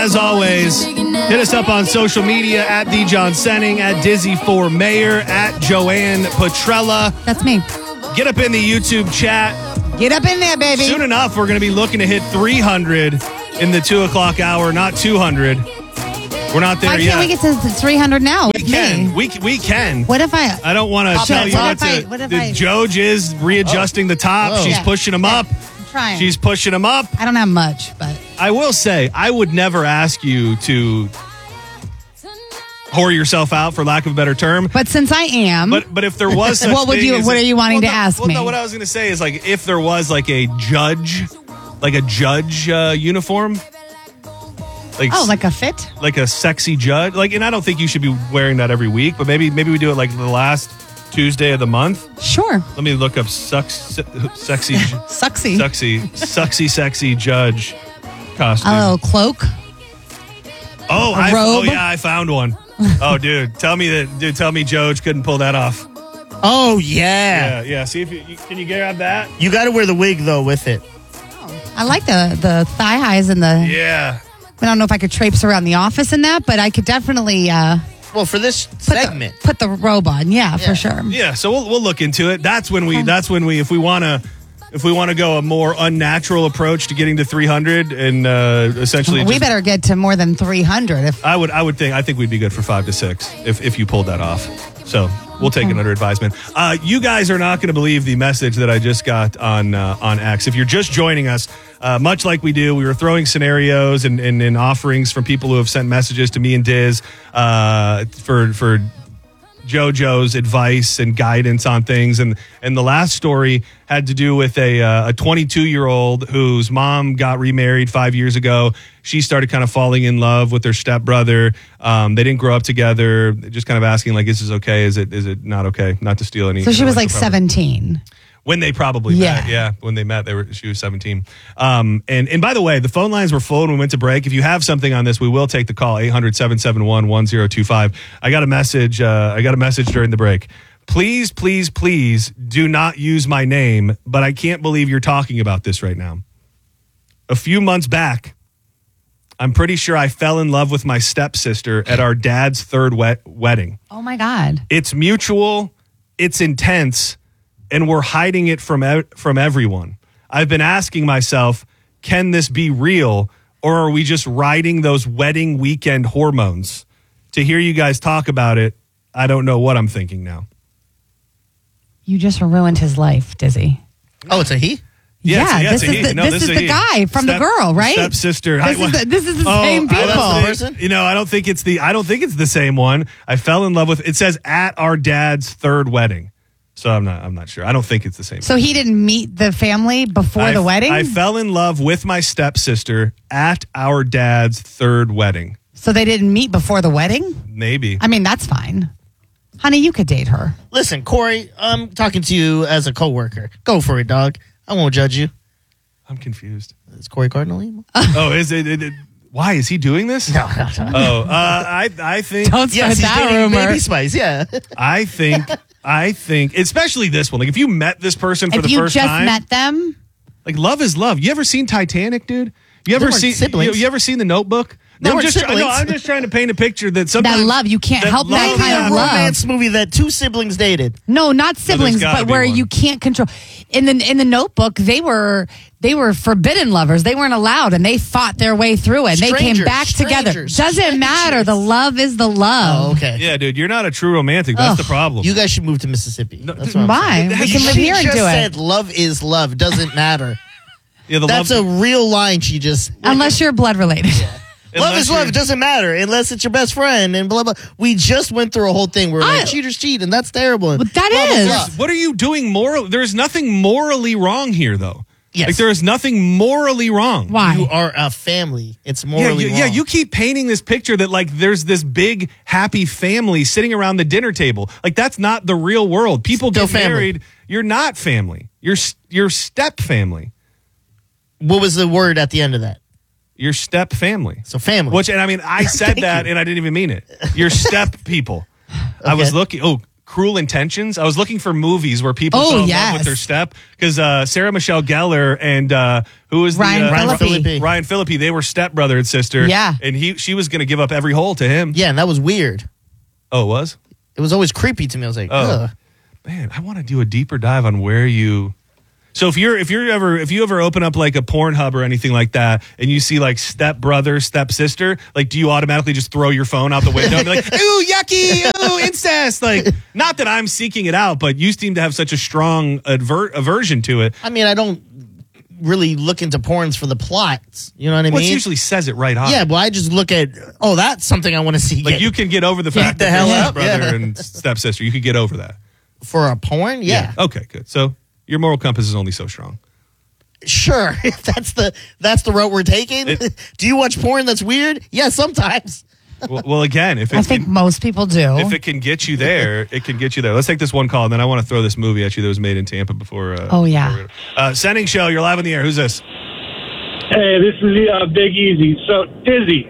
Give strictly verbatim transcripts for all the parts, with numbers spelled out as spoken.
As always, hit us up on social media at The John Senning, at Dizzy for Mayor, at Joanne Petrella. That's me. Get up in the YouTube chat. Get up in there, baby. Soon enough, we're going to be looking to hit three hundred in the two o'clock hour, not two hundred. We're not there Why yet. can't we get to three hundred now? We can. We, we can. What if I... I don't want to tell you what, what if to... I- what if the I- Joj is readjusting the top. Oh. She's Yeah. pushing them up. I'm trying. She's pushing them up. I don't have much, but... I will say, I would never ask you to whore yourself out, for lack of a better term. But since I am... But but if there was such What would thing you- as what a- are you wanting well, to no, ask well, me? No, what I was going to say is, like, if there was like a judge, like a judge uh, uniform, like Oh, like a fit? like a sexy judge, like, and I don't think you should be wearing that every week, but maybe maybe we do it like the last Tuesday of the month. Sure. Let me look up sucks, sexy, Sucksy. sexy, sexy, sexy judge costume. A little cloak. Oh, A I, oh robe? yeah, I found one. Oh, dude, tell me that, dude, tell me Joj couldn't pull that off. Oh, yeah. Yeah, yeah. See if you, you can you grab that. You got to wear the wig, though, with it. I like the, the thigh highs and the... Yeah. I don't know if I could traipse around the office in that, but I could definitely uh, Well, for this put, segment. the, put the robe on. Yeah, Yeah. for sure. Yeah, so we'll we'll look into it. That's when we that's when we if we want to if we want to go a more unnatural approach to getting to three hundred and uh, essentially We just- better get to more than three hundred. If I would I would think I think we'd be good for five to six if if you pulled that off. So we'll take it under advisement. Uh, you guys are not going to believe the message that I just got on uh, on X. If you're just joining us, uh, much like we do, we were throwing scenarios and, and, and offerings from people who have sent messages to me and Diz uh, for for JoJo's advice and guidance on things. And and the last story had to do with a uh, a twenty-two year old whose mom got remarried five years ago. She started kind of falling in love with her stepbrother. Um, they didn't grow up together. Just kind of asking, like, is this okay? Is it is it not okay? Not to steal any. so she was like intellectual property. seventeen. When they probably Yeah. met, yeah. When they met, they were she was seventeen. Um, and and by the way, the phone lines were full when we went to break. If you have something on this, we will take the call eight hundred, seven seven one, one zero two five. I got a message. Uh, I got a message during the break. Please, please, please do not use my name. But I can't believe you're talking about this right now. A few months back, I'm pretty sure I fell in love with my stepsister at our dad's third wet wedding. Oh my God. It's mutual. It's intense. And we're hiding it from ev- from everyone. I've been asking myself, can this be real, or are we just riding those wedding weekend hormones? To hear you guys talk about it, I don't know what I'm thinking now. You just ruined his life, Dizzy. Oh, it's a he? Yeah, it's a- yeah, this it's a is he. the, No, this this is is a the he. guy from Step- the girl, right? Stepsister. This, I- is the, this is the Oh, same I people. don't That's the think- person? You know, I don't think it's the. I don't think it's the same one. I fell in love with. It says at our dad's third wedding, so I'm not. I'm not sure. I don't think it's the same. So he didn't meet the family before I, the wedding? I fell in love with my stepsister at our dad's third wedding. so they didn't meet before the wedding? Maybe. I mean, that's fine. Honey, you could date her. Listen, Corey, I'm talking to you as a coworker. Go for it, dog. I won't judge you. I'm confused. Is Corey Cardinal emo? Oh, is it, it, it? Why is he doing this? No, no, no. Oh, uh, I I think Don't start Yes, he's that dating rumor. Baby Spice, yeah. I think I think especially this one. Like if you met this person for If the you first just time, met them, like love is love. You ever seen Titanic, dude? You ever weren't seen siblings. you, you ever seen The Notebook? They I'm weren't just try- no, siblings. I'm just trying to paint a picture that sometimes that love, you can't help that love- kind yeah, of love. Romance movie that two siblings dated. No, not siblings, gotta but be where one. you can't control. In the in the Notebook, they were they were forbidden lovers. They weren't allowed, and they fought their way through it. They came Strangers, back together. strangers, Doesn't strangers. matter. The love is the love. Oh, okay. Yeah, dude, you're not a true romantic. That's the problem. You guys should move to Mississippi. That's what I'm Why? saying. We can live She here and just do said it. love is love. Doesn't matter. yeah, the That's love, a real line she just... Unless you're blood related. Love unless is love. you're- It doesn't matter unless it's your best friend and blah, blah. We just went through a whole thing where I- like, cheaters cheat and that's terrible. But that Blah, blah, is. blah. What are you doing moral? There's nothing morally wrong here, though. Yes. Like there is nothing morally wrong. Why? You are a family. It's Yeah, morally you, wrong. yeah, you keep painting this picture that like there's this big happy family sitting around the dinner table. Like that's not the real world. People Still get family. married. You're not family. You're s- you're step family. What was the word at the end of that? Your step family. So family. Which and I mean I said Thank that you. and I didn't even mean it. Your step people. I was Okay. looking. Oh, Cruel Intentions. I was looking for movies where people Oh, fell in yes. love with their step because uh, Sarah Michelle Gellar and uh, who was Ryan the uh, Ryan Phillippe. Phillippe. Ryan Phillippe. They were stepbrother and sister. Yeah. and he she was going to give up every hole to him. Yeah, and that was weird. Oh, it was. It was always creepy to me. I was like, Oh. ugh. Man, I want to do a deeper dive on where you. So if you're if you're ever if you ever open up like a Pornhub or anything like that, and you see like step brother, step sister, like do you automatically just throw your phone out the window and be like, ooh, yucky, ooh, incest? Like, not that I'm seeking it out, but you seem to have such a strong adver- aversion to it. I mean, I don't really look into porns for the plots. You know what I Well, it mean? usually says it right on. Yeah, well, I just look at, oh, that's something I want to see. Like get- you can get over the fact the that hell they're up, stepbrother yeah. and stepsister. You could get over that. for a porn? Yeah. Okay, good. So your moral compass is only so strong. Sure. If that's the that's the route we're taking. It- Do you watch porn that's weird? Yeah, sometimes. Well, well again, if it, I think can, most people do. if it can get you there, it can get you there. Let's take this one call, and then I want to throw this movie at you that was made in Tampa before. Uh, Oh, yeah. before we- uh, Sending Show, you're live on the air. Who's this? Hey, this is uh, Big Easy. So, Dizzy,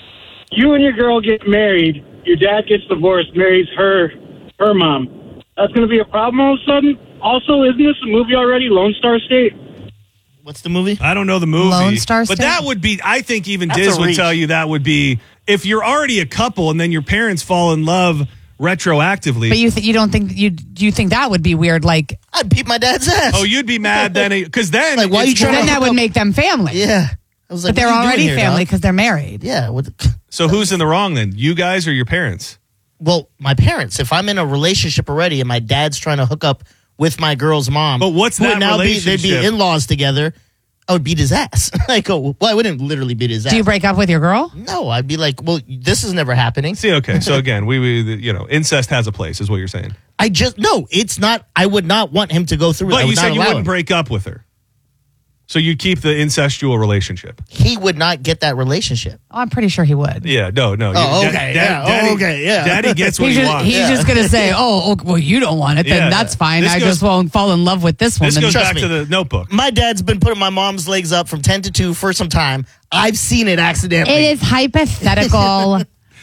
you and your girl get married. Your dad gets divorced, marries her, her mom. That's going to be a problem all of a sudden. Also, isn't this a movie already, Lone Star State? What's the movie? I don't know the movie. Lone Star But State? that would be, I think even That's Diz a would reach. tell you that would be, if you're already a couple and then your parents fall in love retroactively. But you th- you don't think you do you think that would be weird? Like I'd beat my dad's ass. oh, you'd be mad then, because then. Like, why are you it's trying more- then to that would make them family. Yeah. I was like, But they're what are you doing already here, family dog? because they're married. Yeah. What the- So who's in the wrong then? You guys or your parents? well, my parents. If I'm in a relationship already and my dad's trying to hook up with my girl's mom, But what's who would that now be, they'd be relationship? in-laws together. I would beat his ass. Like, oh, well, I wouldn't literally beat his ass. Do you break up with your girl? No, I'd be like, well, this is never happening. See, okay. So again, we, we, you know, incest has a place, is what you're saying. I just no, it's not. I would not want him to go through. it. I But you would not said you allow wouldn't him. break up with her. So you keep the incestual relationship. He would not get that relationship. Oh, I'm pretty sure he would. Yeah, no, no. Oh, Da- okay, da- yeah. Oh, Daddy, okay, yeah. Daddy gets what He's he just, wants. he's Yeah. just gonna say, "Oh, okay, well, you don't want it, then Yeah. that's fine. This I goes- just won't fall in love with this This woman." goes Trust back me. to the Notebook. My dad's been putting my mom's legs up from ten to two for some time. I've seen it accidentally. It is hypothetical.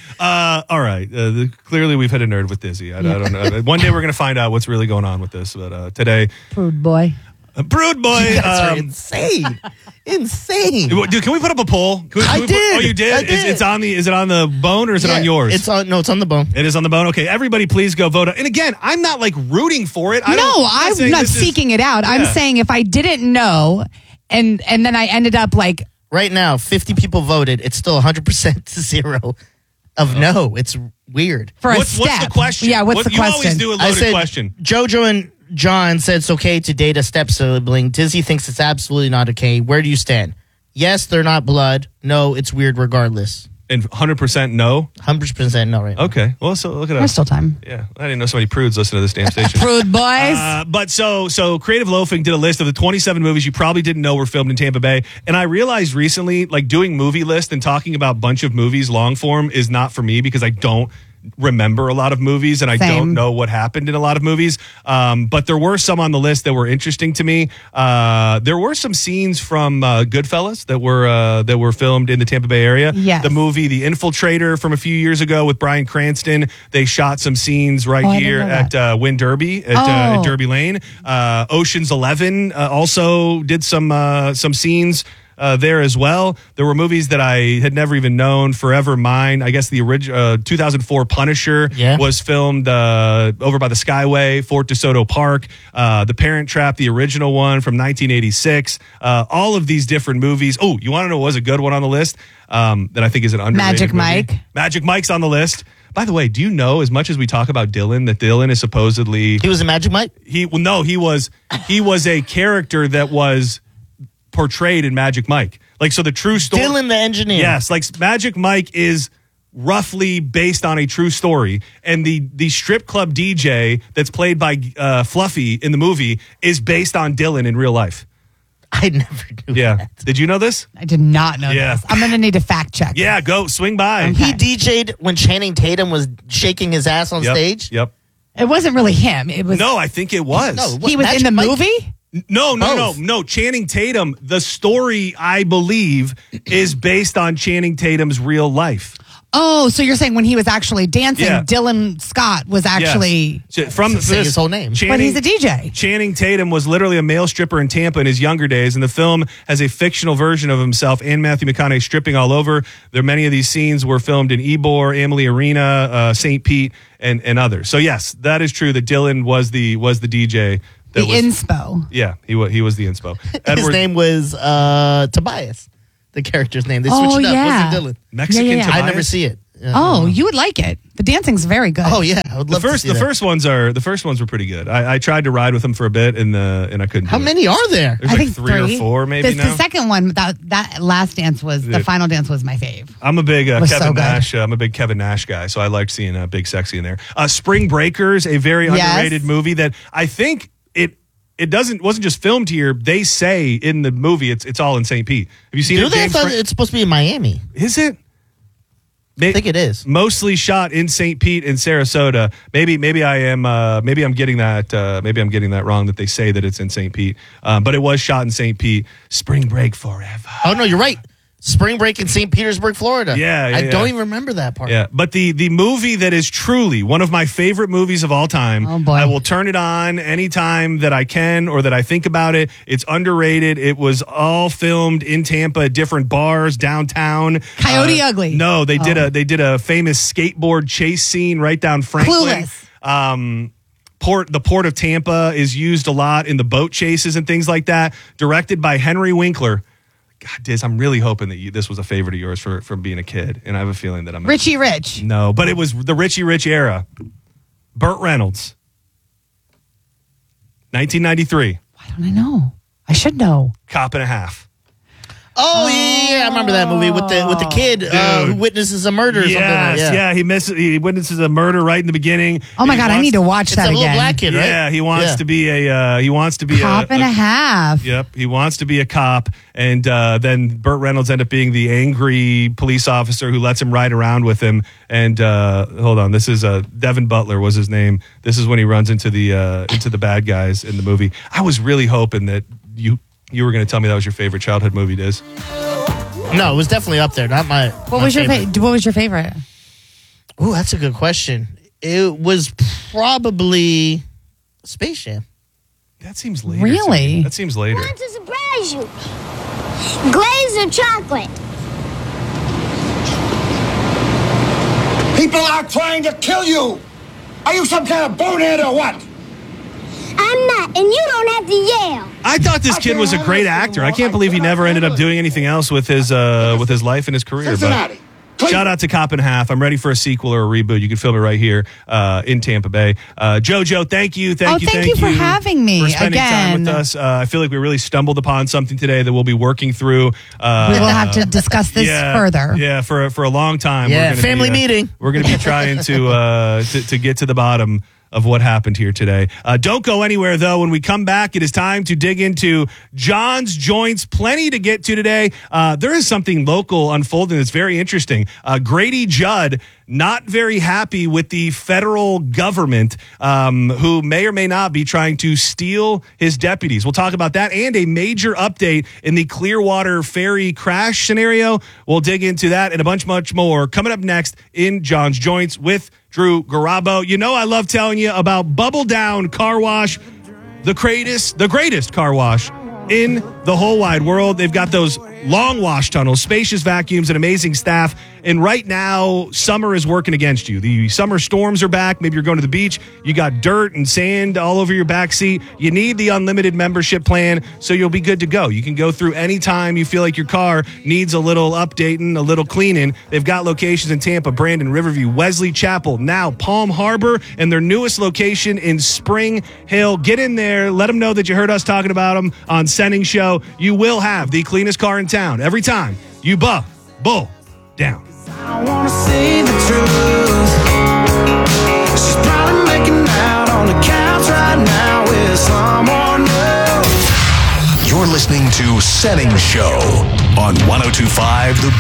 Uh, all right. Uh, the, clearly, we've hit a nerd with Dizzy. I, I don't know. One day we're going to find out what's really going on with this. But uh, today, Prude boy. uh, Brood Boy. You guys are Um, insane, insane. dude, can we put up a poll? Can we, can I we put- did. oh, you did? I It's, did. it's on the. Is it on the bone or is it Yeah, on yours? It's on. No, it's on the bone. It is on the bone. Okay, everybody, please go vote. And again, I'm not like rooting for it. I No, don't, I'm saying not this is- seeking it out. I'm Yeah. saying if I didn't know, and and then I ended up like, Right now, fifty people voted. It's still one hundred percent to zero of no. It's weird. for What's, a step. what's the question? Yeah, what's What- the you question? always do a I loaded said question. JoJo and John said it's okay to date a step sibling. Dizzy thinks it's absolutely not okay. Where do you stand? Yes, they're not blood. No, it's weird regardless. And one hundred percent no. one hundred percent no right now. Okay. Well, so look at There's us. still time. Yeah, I didn't know so many prudes listen to this damn station. Prude boys. Uh, but so so Creative Loafing did a list of the twenty-seven movies you probably didn't know were filmed in Tampa Bay. And I realized recently, like doing movie list and talking about a bunch of movies long form is not for me because I don't remember a lot of movies and I Same. don't know what happened in a lot of movies. Um, but there were some on the list that were interesting to me. Uh, there were some scenes from uh, Goodfellas that were uh, that were filmed in the Tampa Bay area. Yes. The movie The Infiltrator from a few years ago with Bryan Cranston. They shot some scenes right Oh, I didn't here know at that. uh, Wynn Derby at, uh, Oh. at Derby Lane. Uh, Ocean's Eleven uh, also did some uh, some scenes uh, there as well. There were movies that I had never even known. Forever Mine. I guess the original uh, two thousand four Punisher Yeah. was filmed uh, over by the Skyway, Fort DeSoto Park. Uh, the Parent Trap, the original one from nineteen eighty-six. Uh, all of these different movies. Oh, you want to know what was a good one on the list um, that I think is an underrated Magic movie? Mike. Magic Mike's on the list. By the way, do you know, as much as we talk about Dylan, that Dylan is supposedly He was in Magic Mike. he well, no, he was he was a character that was portrayed in Magic Mike. Like so the true story Dylan the engineer. Yes, like Magic Mike is roughly based on a true story, and the the strip club D J that's played by uh, Fluffy in the movie is based on Dylan in real life. I never knew Yeah, that. did you know this? I did not know Yeah. this. I'm gonna need to fact check. Yeah, go swing by. Okay. He D J'd when Channing Tatum was shaking his ass on Yep, stage. Yep. It wasn't really him. It was No, I think it was. No, he was Magic in the Mike- movie. No, no, Both. no, no. Channing Tatum, the story, I believe, is based on Channing Tatum's real life. Oh, so you're saying when he was actually dancing, Yeah. Dylan Scott was actually... Yes. From Say this, his whole name. Channing, But he's a D J. Channing Tatum was literally a male stripper in Tampa in his younger days, and the film has a fictional version of himself and Matthew McConaughey stripping all over. There, many of these scenes were filmed in Ybor, Amalie Arena, uh, Saint Pete, and, and others. So yes, that is true that Dylan was the was the D J. That The was, inspo. Yeah, he was he was the inspo. His Edward, name was uh, Tobias, the character's name. They Oh, switched it up. yeah. Wasn't Dylan? Mexican Yeah, yeah, yeah. Tobias? I never see it. Yeah. Oh, you would like it. The dancing's very good. Oh yeah, I would The love first to see the that. first ones are the first ones were pretty good. I, I tried to ride with him for a bit and uh, and I couldn't. How do it. many are there? There's I like think three, or four maybe the, now. The second one, that, that last dance was, the Yeah. final dance was my fave. I'm a big uh, Was Kevin so good. Nash. Uh, I'm a big Kevin Nash guy, so I liked seeing uh, Big Sexy in there. Uh, Spring Breakers, a very Yes. underrated movie that I think it it doesn't wasn't just filmed here. They say in the movie it's it's all in Saint Pete. Have you seen Do it? they? I James thought Fra- it's supposed to be in Miami. Is it? I think it is. Mostly shot in Saint Pete and Sarasota. Maybe, maybe I am. Uh, maybe I'm getting that. Uh, maybe I'm getting that wrong. That they say that it's in Saint Pete, um, but it was shot in Saint Pete. Spring Break forever. Oh no, you're right. Spring break in Saint Petersburg, Florida. Yeah, yeah, I yeah. don't even remember that part. Yeah, but the the movie that is truly one of my favorite movies of all time. Oh, boy. I will turn it on anytime that I can or that I think about it. It's underrated. It was all filmed in Tampa, at different bars downtown. Coyote Uh, Ugly. No, they did Oh. a they did a famous skateboard chase scene right down Franklin. Clueless. Um, Port the Port of Tampa is used a lot in the boat chases and things like that. Directed by Henry Winkler. God, Diz, I'm really hoping that you, this was a favorite of yours for from being a kid, and I have a feeling that I'm Richie Rich. no, but it was the Richie Rich era. Burt Reynolds, nineteen ninety-three, Why don't I know? I should know. Cop and a Half. Oh yeah, yeah, yeah, I remember that movie with the with the kid uh, who Dude. witnesses a murder or something. Like Yes, that. yeah. he misses. He witnesses a murder right in the beginning. Oh my He God, I wants- need to watch It's that that little again. black kid, right? Yeah, he wants Yeah. to be a. Uh, he wants to be Cop a, and a- a half. Yep, he wants to be a cop, and uh, then Burt Reynolds ended up being the angry police officer who lets him ride around with him. And uh, hold on, this is uh, Devin Butler was his name. This is when he runs into the uh, into the bad guys in the movie. I was really hoping that you you were going to tell me that was your favorite childhood movie, Diz. No, it was definitely up there. Not my. What my was your favorite. fa- What was your favorite? Ooh, that's a good question. It was probably Space Jam. That seems later. Really? to me. That seems later. want to surprise you. Glaze or chocolate? People are trying to kill you! Are you some kind of bonehead or what? I'm not, and you don't have to yell. I thought this I kid can't was a handle great this actor. I anymore. can't I believe he cannot never ended handle up it. doing anything else with his uh, with his life and his career. Cincinnati. But shout out to Cop and a Half. I'm ready for a sequel or a reboot. You can film it right here uh, in Tampa Bay. Uh, JoJo, thank you, thank Oh, you, thank you for having me for spending time with again. us. Uh, I feel like we really stumbled upon something today that we'll be working through. Uh, We will have to discuss this yeah, further. Yeah, for for a long time. Yeah, gonna family be, uh, meeting. We're going to be trying to, uh, to to get to the bottom of what happened here today. Uh, don't go anywhere, though. When we come back, it is time to dig into John's Joints. Plenty to get to today. Uh, there is something local unfolding that's very interesting. Uh, Grady Judd, not very happy with the federal government, um, who may or may not be trying to steal his deputies. We'll talk about that and a major update in the Clearwater ferry crash scenario. We'll dig into that and a bunch, much more coming up next in John's Joints with Drew Garabo. You know I love telling you about Bubble Down Car Wash, the greatest, the greatest car wash in the whole wide world. They've got those long wash tunnels, spacious vacuums, and amazing staff. And right now, summer is working against you. The summer storms are back. Maybe you're going to the beach. You got dirt and sand all over your back seat. You need the unlimited membership plan, so you'll be good to go. You can go through anytime you feel like your car needs a little updating, a little cleaning. They've got locations in Tampa, Brandon, Riverview, Wesley Chapel, now Palm Harbor, and their newest location in Spring Hill. Get in there. Let them know that you heard us talking about them on Sending Show. You will have the cleanest car in town every time you buff bull down. I wanna see the truth. She's probably making out on the couch right now with someone new. You're listening to Setting Show on one oh two point five The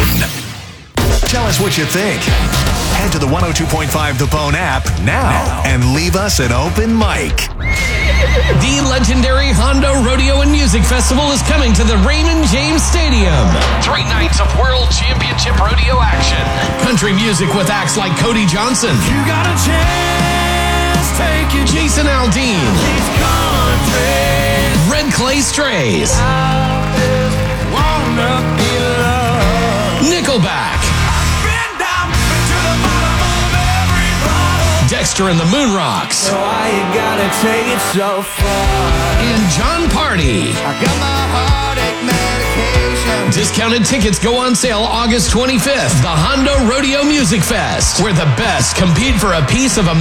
Bone. Tell us what you think. Head to the one oh two point five The Bone app now and leave us an open mic. The legendary Hondo Rodeo and Music Festival is coming to the Raymond James Stadium. Three nights of World Championship Rodeo action. Country music with acts like Cody Johnson. You got a chance, take it. Jason Aldean. These countries. Red Clay Strays. I just wanna be loved. Nickelback. Been down to the bottom of every bottle. Dexter and the Moon Rocks. So why you gotta take it so far? And John Party. I got my heartache medication. Discounted tickets go on sale August twenty-fifth. The Hondo Rodeo Music Fest, where the best compete for a piece of a